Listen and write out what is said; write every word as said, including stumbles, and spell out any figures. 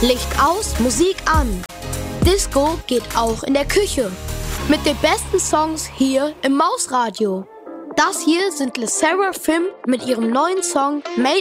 Licht aus, Musik an. Disco geht auch in der Küche. Mit den besten Songs hier im Mausradio. Das hier sind LE SSERAFIM mit ihrem neuen Song Made